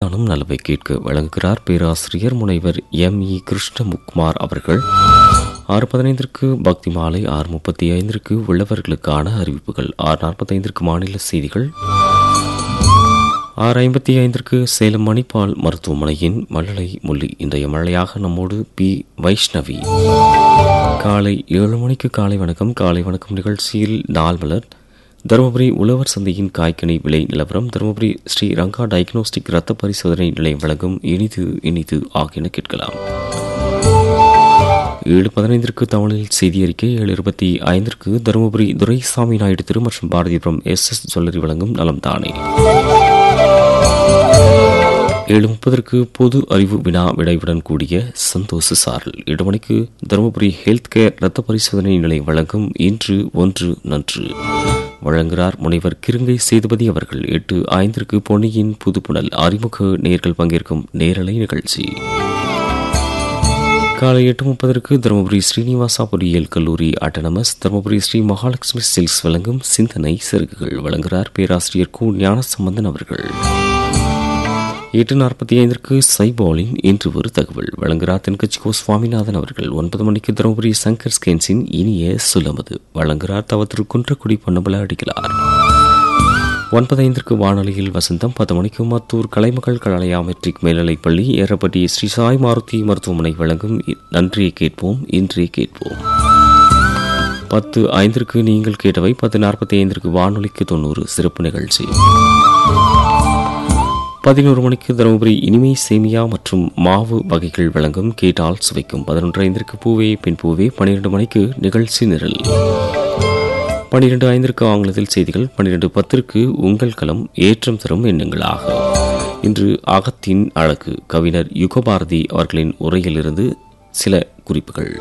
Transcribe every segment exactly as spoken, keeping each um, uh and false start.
எனைத்தானும் நலவை கேட்க வழங்குகிறார் பேராசிரியர் முனைவர் எம் இ கிருஷ்ணமுக்குமார் அவர்கள். ஆறு பதினைந்திற்கு பக்தி மாலை, ஆறு முப்பத்தி ஐந்திற்கு உள்ளவர்களுக்கான அறிவிப்புகள், ஆறு நாற்பத்தி ஐந்திற்கு மாநில செய்திகள், ஆறு ஐம்பத்தி ஐந்திற்கு சேலம் மணிப்பால் மருத்துவமனையின் மழலை மொழி. இன்றைய மழையாக நம்மோடு பி வைஷ்ணவி. காலை ஏழு மணிக்கு காலை வணக்கம். காலை வணக்கம் நிகழ்ச்சியில் நாள் மலர், தருமபுரி உழவர் சந்தையின் காய்கனி விலை நிலவரம், தருமபுரி ஸ்ரீ ரங்கா டயக்னோஸ்டிக் இரத்த பரிசோதனை நிலையம் வழங்கும் இனிது இனிது ஆகியன கேட்கலாம். ஏழு பதினைந்திற்கு தமிழில் செய்தி அறிக்கை, ஏழு இருபத்தி ஐந்திற்கு தருமபுரி துரைசாமி நாயுடு திரு மற்றும் பாரதிபுரம் எஸ் எஸ் ஜுவல்லரி வழங்கும் நலம் தானே. ஏழு முப்பதற்கு பொது அறிவு வினா விடைவுடன் கூடிய சந்தோஷ சாரல். ஏழு மணிக்கு தருமபுரி ஹெல்த் கேர் இரத்த பரிசோதனை நிலையம் வழங்கும் இன்று ஒன்று நன்று வழங்குகிறார் முனைவர் கிருங்கை சேதுபதி அவர்கள். எட்டு ஐந்திற்கு பொன்னியின் புதுப்புணல் அறிமுக நேர்கள் பங்கேற்கும் நேரலை நிகழ்ச்சி. காலை எட்டு முப்பதற்கு தருமபுரி ஸ்ரீனிவாசா பொறியியல் கல்லூரி அட்டானமஸ், தருமபுரி ஸ்ரீ மகாலட்சுமி சில்க்ஸ் வழங்கும் சிந்தனை செருகுகள் வழங்குகிறார் பேராசிரியர் கு ஞானசம்பந்தன் அவர்கள். எட்டு நாற்பத்தி ஐந்திற்கு சைபாலின் இன்று ஒரு தகவல் வழங்குகிறார் தென்கட்சி கோ சுவாமிநாதன் அவர்கள். ஒன்பது மணிக்கு தருமபுரி சங்கர் ஸ்கேன்ஸின் இனிய சுலமது வழங்குகிறார் தவ திரு குன்றக்குடி பொன்னம்பல அடிகளார். ஒன்பது ஐந்திற்கு வானொலியில் வசந்தம். பத்து மணிக்கு மத்தூர் கலைமகள் கலாலயா மெட்ரிக் மேல்நிலைப்பள்ளி ஏறப்பட்டி ஸ்ரீ சாய் மாருதி மருத்துவமனை வழங்கும் நன்றியை கேட்போம் இன்றே கேட்போம். பத்து ஐந்திற்கு நீங்கள் கேட்டவை. பத்து நாற்பத்தி ஐந்திற்கு வானொலிக்கு தொண்ணூறு சிறப்பு நிகழ்ச்சி. பதினோரு மணிக்கு தருமபுரி இனிமை சேமியா மற்றும் மாவு வகைகள் வழங்கும் கேட்டால் சுவைக்கும். பதினொன்று ஐந்திற்கு பூவே பெண் பூவே. பன்னிரண்டு மணிக்கு நிகழ்ச்சி நிரல். பன்னிரண்டு ஐந்திற்கு ஆங்கிலத்தில் செய்திகள். பன்னிரண்டு பத்திற்கு உங்கள் களம் ஏற்றம் தரும் எண்ணங்களாக. இன்று அகத்தின் அழகு கவிஞர் யுகபாரதி அவர்களின் உரையிலிருந்து சில குறிப்புகள்.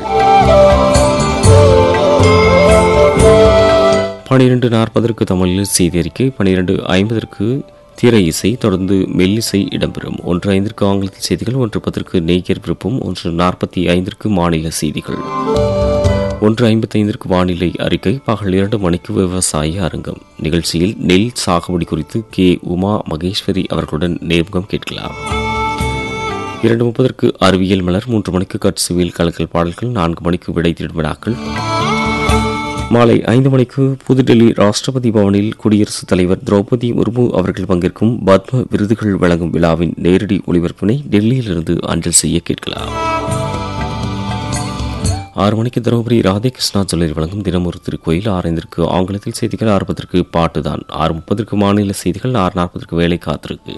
பன்னிரண்டு நாற்பதற்கு தமிழில் செய்தி அறிக்கை. பன்னிரண்டு ஐம்பதற்கு திரை இசை, தொடர்ந்து மெல்லிசை இடம்பெறும். ஒன்று ஐந்திற்கு ஆங்கிலத்தில் செய்திகள். ஒன்று பத்திற்கு நேயர் விருப்பம். ஒன்று நாற்பத்தி ஐந்திற்கு மாநில செய்திகள். ஒன்று ஐம்பத்தி ஐந்திற்கு வானிலை அறிக்கை. பகல் இரண்டு மணிக்கு விவசாய அரங்கம் நிகழ்ச்சியில் நெல் சாகுபடி குறித்து கே உமா மகேஸ்வரி அவர்களுடன் நேர்முகம் கேட்கலாம். இரண்டு முப்பதற்கு அறிவியல் மலர். மூன்று மணிக்கு கட்சுவில் கலக்கல் பாடல்கள். நான்கு மணிக்கு விடை தேடும் வினாக்கள். மாலை ஐந்து மணிக்கு புதுடெல்லி ராஷ்டிரபதி பவனில் குடியரசுத் தலைவர் திரௌபதி முர்மு அவர்கள் பங்கேற்கும் பத்ம விருதுகள் வழங்கும் விழாவின் நேரடி ஒளிபரப்பினை டெல்லியிலிருந்து அஞ்சல் செய்ய கேட்கலாம். ஆறு மணிக்கு தருமபுரி ராதேகிருஷ்ணா ஜுவல்லரி வழங்கும் தினமொரு திருக்கோயில். ஆறு ஐந்திற்கு ஆங்கிலத்தில் செய்திகள். ஆறு பத்திற்கு பாட்டுதான். ஆறு முப்பதற்கு மாநில செய்திகள். ஆறு நாற்பதற்கு வேலை காத்திருக்கு.